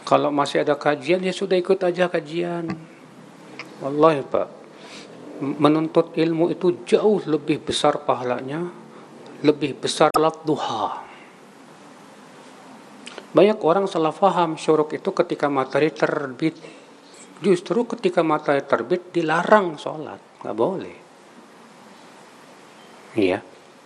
Kalau masih ada kajian, ya sudah ikut aja kajian. Wallahi Pak, menuntut ilmu itu jauh lebih besar pahalanya, lebih besar salat duha. Banyak orang salah faham syuruk itu ketika matahari terbit. Justru ketika matahari terbit dilarang sholat, nggak boleh. Iya.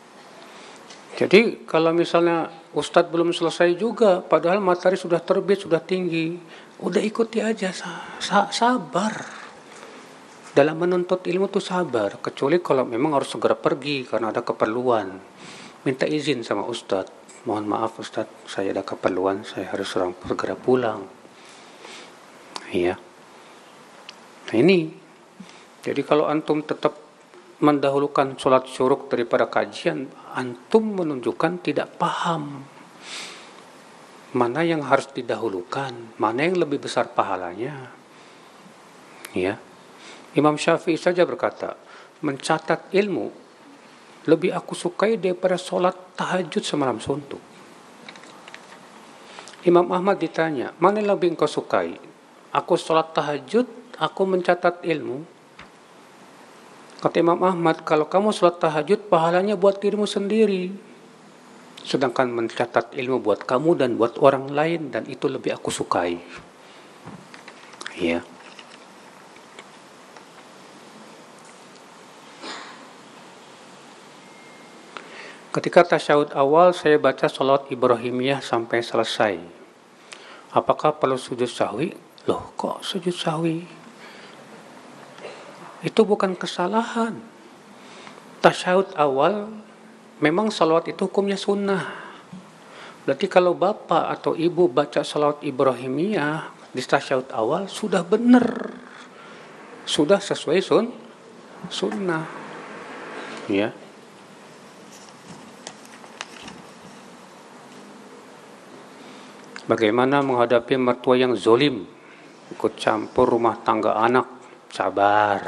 Jadi kalau misalnya Ustadz belum selesai juga, padahal matahari sudah terbit, sudah tinggi, udah ikuti aja, sabar. Dalam menuntut ilmu tuh sabar, kecuali kalau memang harus segera pergi karena ada keperluan. Minta izin sama Ustadz. Mohon maaf Ustadz, saya ada keperluan, saya harus segera pulang. Iya. Nah ini, jadi kalau antum tetap mendahulukan sholat syuruk daripada kajian, antum menunjukkan tidak paham mana yang harus didahulukan, mana yang lebih besar pahalanya. Ya, Imam Syafi'i saja berkata, mencatat ilmu lebih aku sukai daripada sholat tahajud semalam suntuk. Imam Ahmad ditanya, mana yang lebih engkau sukai? Aku sholat tahajud, aku mencatat ilmu. Kata Imam Ahmad, kalau kamu sholat tahajud, pahalanya buat dirimu sendiri. Sedangkan mencatat ilmu buat kamu dan buat orang lain, dan itu lebih aku sukai. Ya. Ketika tasyahud awal, saya baca salat Ibrahimiyah sampai selesai. Apakah perlu sujud sahwi? Loh, kok sujud sahwi? Itu bukan kesalahan. Tasyahud awal, memang salawat itu hukumnya sunnah. Berarti kalau bapak atau ibu baca salawat Ibrahimiyah di tasyahud awal, sudah benar. Sudah sesuai sunnah. Ya. Bagaimana menghadapi mertua yang zolim, ikut campur rumah tangga anak? Sabar.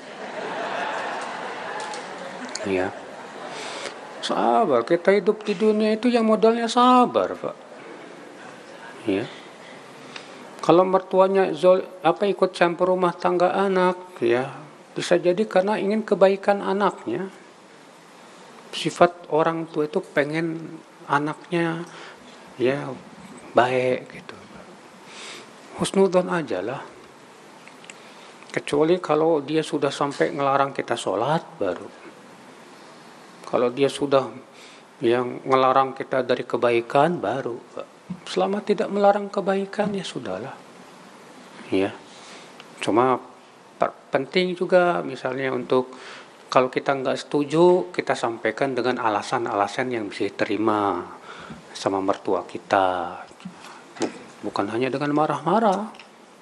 Ya. Sabar, kita hidup di dunia itu yang modalnya sabar, Pak. Ya. Kalau mertuanya ikut campur rumah tangga anak, ya, bisa jadi karena ingin kebaikan anaknya. Sifat orang tua itu pengen anaknya ya baik gitu. Husnudzon aja lah. Kecuali kalau dia sudah sampai ngelarang kita sholat baru. Kalau dia sudah yang ngelarang kita dari kebaikan baru. Selama tidak melarang kebaikan ya sudahlah. Ya. Cuma penting juga misalnya untuk kalau kita nggak setuju, kita sampaikan dengan alasan-alasan yang bisa diterima sama mertua kita. Bukan hanya dengan marah-marah.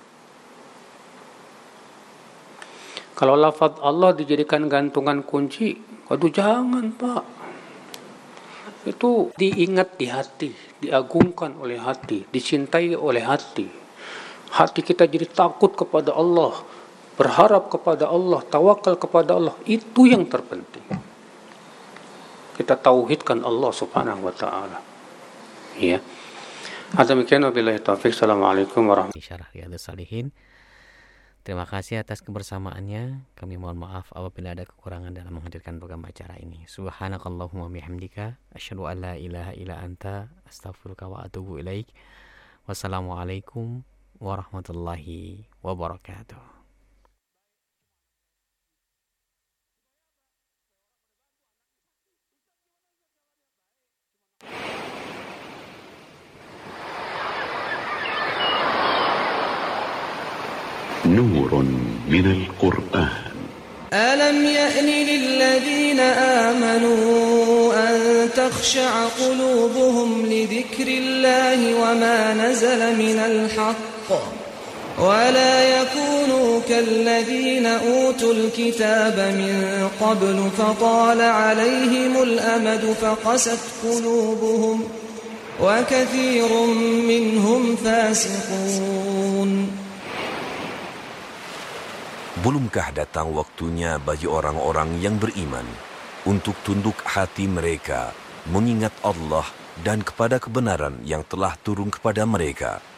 Kalau lafaz Allah dijadikan gantungan kunci, aduh jangan Pak. Itu diingat di hati, diagungkan oleh hati, dicintai oleh hati. Hati kita jadi takut kepada Allah, berharap kepada Allah, tawakal kepada Allah. Itu yang terpenting. Kita tauhidkan Allah subhanahu wa ta'ala. Ya. Demikian wabillahi taufiq. Assalamualaikum warahmatullahi Syarah Riyadhus Shalihin. Terima kasih atas kebersamaannya. Kami mohon maaf apabila ada kekurangan dalam menghadirkan program acara ini. Subhanakallahumma bihamdika asyhadu an la ilaha illa anta astaghfiruka wa atubu ilaik. Wassalamualaikum warahmatullahi wabarakatuh. نور من القرآن. ألم يأن للذين آمنوا أن تخشع قلوبهم لذكر الله وما نزل من الحق ولا يكونوا كالذين أوتوا الكتاب من قبل فطال عليهم الأمد فقست قلوبهم وكثير منهم فاسقون. Belumkah datang waktunya bagi orang-orang yang beriman untuk tunduk hati mereka mengingat Allah dan kepada kebenaran yang telah turun kepada mereka,